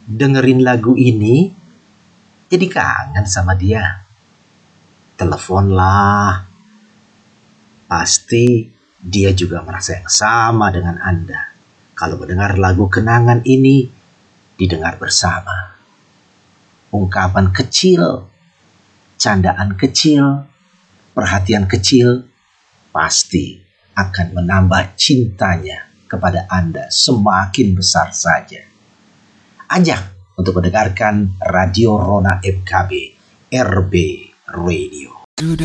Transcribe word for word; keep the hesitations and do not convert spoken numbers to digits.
dengerin lagu ini jadi kangen sama dia. Teleponlah. Pasti dia juga merasa yang sama dengan Anda. Kalau mendengar lagu kenangan ini didengar bersama. Ungkapan kecil, candaan kecil, perhatian kecil pasti akan menambah cintanya kepada Anda semakin besar saja. Ajak untuk mendengarkan Radio Rona M K B, R B Radio.